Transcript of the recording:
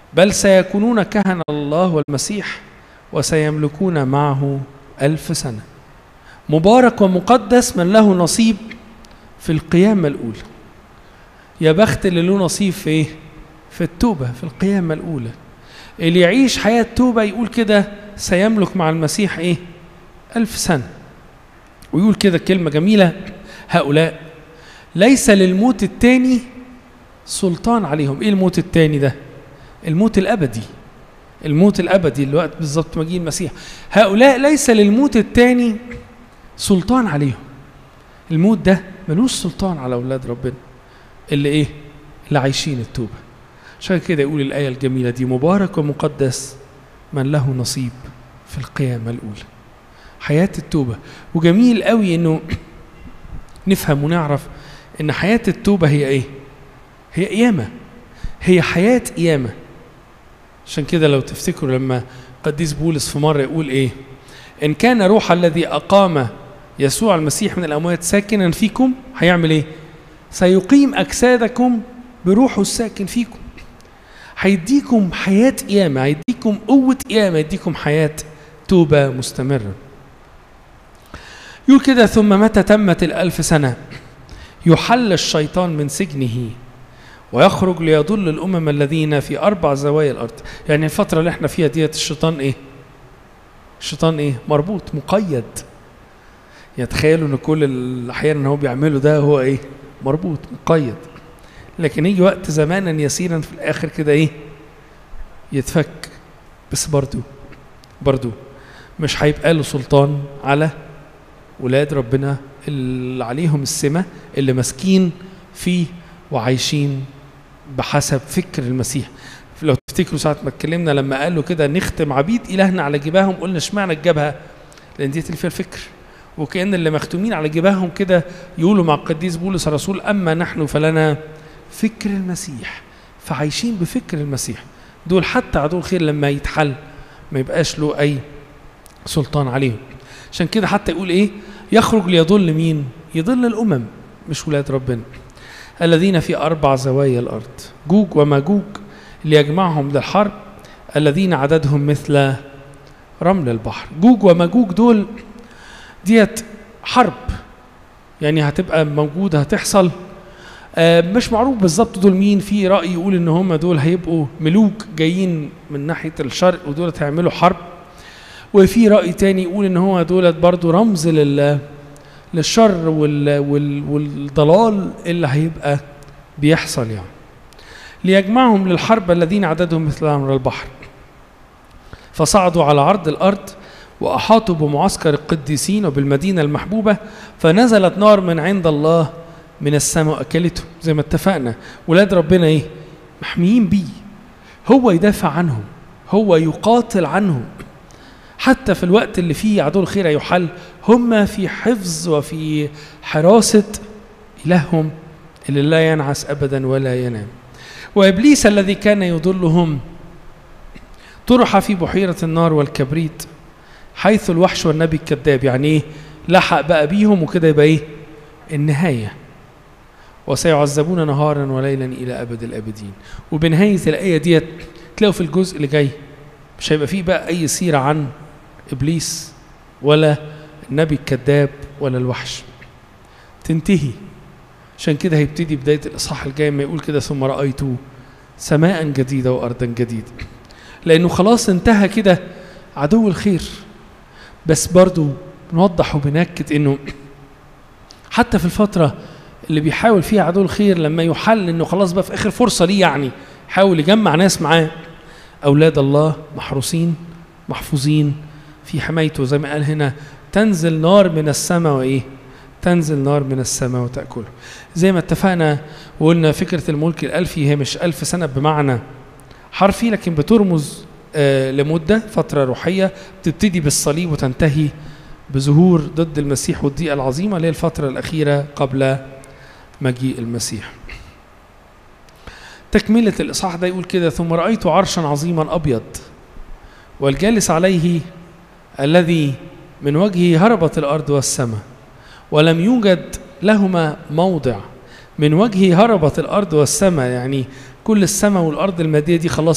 بل سيكونون كهنة الله والمسيح وسيملكون معه 1000 سنة. مبارك ومقدس من له نصيب في القيامة الأولى. يا بخت اللي له نصيب في إيه؟ في التوبة، في القيامة الأولى. اللي يعيش حياة توبة يقول كده سيملك مع المسيح إيه؟ 1000 سنة. ويقول كده كلمة جميلة: هؤلاء ليس للموت التاني سلطان عليهم. إيه الموت التاني ده؟ الموت الأبدي. الموت الأبدي الوقت بالظبط مجيء المسيح. هؤلاء ليس للموت التاني سلطان عليهم. الموت ده ملوش سلطان على أولاد ربنا اللي إيه؟ اللي عايشين التوبة. عشان كده يقول الآية الجميلة دي: مبارك ومقدس من له نصيب في القيامة الأولى. حياة التوبة. وجميل قوي إنه نفهم ونعرف إن حياة التوبة هي إيه؟ هي قيامة، هي حياة قيامة. عشان كده لو تفتكروا لما قديس بولس في مرة يقول إيه: إن كان روح الذي أقام يسوع المسيح من الأموات ساكنا فيكم، هيعمل إيه؟ سيقيم أجسادكم بروحه الساكن فيكم. هيديكم حياة قيامة، هيديكم قوة قيامة، هيديكم حياة توبة مستمرة. يقول كده: ثم متى تمت 1000 سنة يحل الشيطان من سجنه ويخرج ليضل الأمم الذين في 4 زوايا الأرض. يعني الفترة اللي احنا فيها ديت الشيطان إيه؟ الشيطان إيه؟ مربوط، مقيد. يتخيلوا إن كل الأحيان هو بيعمله ده هو إيه؟ مربوط، مقيد. لكن يجي وقت زمانا يسيرا في الآخر كده إيه؟ يتفك. بس برضو مش هيبقى له سلطان على ولاد ربنا اللي عليهم السمة، اللي ماسكين فيه وعايشين بحسب فكر المسيح. لو تفتكروا ساعة ما اتكلمنا لما قالوا كده نختم عبيد إلهنا على جباههم، قلنا اشمعنى الجبهة؟ لأن دي اللي فيها الفكر. وكأن اللي مختومين على جباههم كده يقولوا مع القديس بولس الرسول: أما نحن فلنا فكر المسيح. فعايشين بفكر المسيح. دول حتى عدو الخير لما يتحل ما يبقاش له أي سلطان عليهم. عشان كده حتى يقول إيه؟ يخرج ليضل مين؟ يضل الأمم، مش ولاد ربنا الذين في 4 زوايا الأرض، جوج وماجوج ليجمعهم للحرب، الذين عددهم مثل رمل البحر. جوج وماجوج دول ديت حرب، يعني هتبقى موجودة، هتحصل. مش معروف بالظبط دول مين. في رأي يقول إن هم دول هيبقوا ملوك جايين من ناحية الشرق ودول هيعملوا حرب. وفي رأي تاني يقول إن هو دولت برضو رمز للشر والضلال اللي هيبقى بيحصل يعني. ليجمعهم للحرب الذين عددهم مثل رمل البحر. فصعدوا على عرض الأرض وأحاطوا بمعسكر القديسين وبالمدينة المحبوبة، فنزلت نار من عند الله من السماء أكلته. زي ما اتفقنا ولاد ربنا إيه؟ محميين بيه. هو يدافع عنهم، هو يقاتل عنهم. حتى في الوقت اللي فيه عدو الخير يحل، هم في حفظ وفي حراسة إلههم اللي لا ينعس أبدا ولا ينام. وإبليس الذي كان يضلهم طرح في بحيرة النار والكبريت، حيث الوحش والنبي الكذاب. يعني إيه؟ لحق بقى بيهم وكده يبقى إيه؟ النهاية. وسيعذبون نهارا وليلا إلى أبد الأبدين. وبنهاية الآية ديت تلاقوا في الجزء اللي جاي مش هيبقى فيه بقى أي سيرة عن إبليس ولا النبي الكذاب ولا الوحش، تنتهي. عشان كده هيبتدي بداية الإصحاح الجاي ما يقول كده: ثم رأيت سماء جديدة وأرضا جديدة. لأنه خلاص انتهى كده عدو الخير. بس برضو نوضح وبنأكد إنه حتى في الفترة اللي بيحاول فيها عدو الخير لما يحل إنه خلاص بقى في آخر فرصة ليه، يعني حاول يجمع ناس معاه، أولاد الله محروسين محفوظين في حمايته. زي ما قال هنا: تنزل نار من السماء وإيه؟ تنزل نار من السماء وتأكله. زي ما اتفقنا وقلنا فكرة الملك الألفي هي مش 1000 سنة بمعنى حرفي، لكن بترمز لمدة، فترة روحية تبتدي بالصليب وتنتهي بظهور ضد المسيح والضيقة العظيمة اللي هي الفترة الأخيرة قبل مجيء المسيح. تكملة الإصحاح ده يقول كده: ثم رأيت عرشا عظيما أبيض والجالس عليه الذي من وجهه هربت الأرض والسماء ولم يوجد لهما موضع. من وجهه هربت الأرض والسماء، يعني كل السماء والأرض المادية دي خلاص